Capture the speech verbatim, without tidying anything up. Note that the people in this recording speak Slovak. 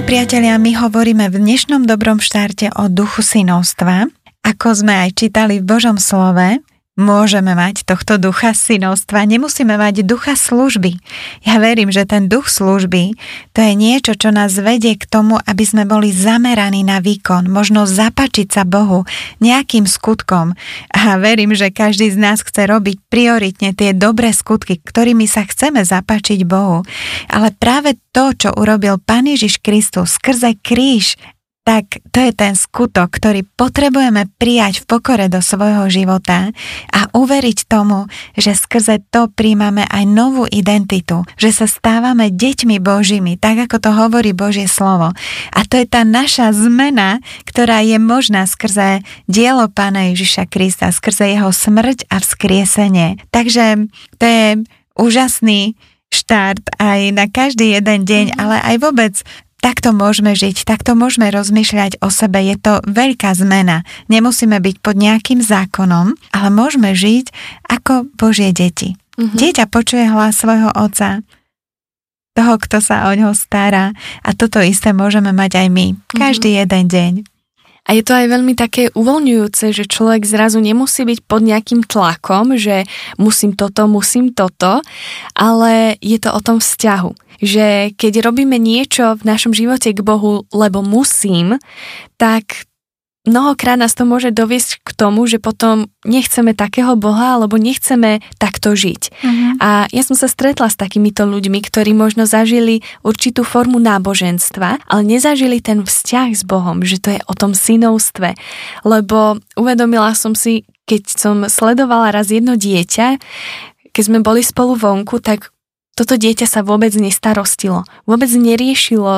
priatelia, my hovoríme v dnešnom dobrom štarte o duchu synovstva. Ako sme aj čítali v Božom slove, môžeme mať tohto ducha synovstva, nemusíme mať ducha služby. Ja verím, že ten duch služby, to je niečo, čo nás vedie k tomu, aby sme boli zameraní na výkon, možno zapáčiť sa Bohu nejakým skutkom. A verím, že každý z nás chce robiť prioritne tie dobré skutky, ktorými sa chceme zapáčiť Bohu. Ale práve to, čo urobil Pán Ježiš Kristus skrze kríž, tak to je ten skutok, ktorý potrebujeme prijať v pokore do svojho života a uveriť tomu, že skrze to príjmame aj novú identitu, že sa stávame deťmi Božími, tak ako to hovorí Božie slovo. A to je tá naša zmena, ktorá je možná skrze dielo Pána Ježiša Krista, skrze jeho smrť a vzkriesenie. Takže to je úžasný štart aj na každý jeden deň, ale aj vôbec takto môžeme žiť, takto môžeme rozmýšľať o sebe. Je to veľká zmena. Nemusíme byť pod nejakým zákonom, ale môžeme žiť ako Božie deti. Mm-hmm. Dieťa počuje hlas svojho otca, toho, kto sa o ňoho stará. A toto isté môžeme mať aj my. Každý mm-hmm. jeden deň. A je to aj veľmi také uvoľňujúce, že človek zrazu nemusí byť pod nejakým tlakom, že musím toto, musím toto, ale je to o tom vzťahu. Že keď robíme niečo v našom živote k Bohu, lebo musím, tak mnohokrát nás to môže doviesť k tomu, že potom nechceme takého Boha, alebo nechceme takto žiť. Uh-huh. A ja som sa stretla s takýmito ľuďmi, ktorí možno zažili určitú formu náboženstva, ale nezažili ten vzťah s Bohom, že to je o tom synovstve. Lebo uvedomila som si, keď som sledovala raz jedno dieťa, keď sme boli spolu vonku, tak toto dieťa sa vôbec nestarostilo, vôbec neriešilo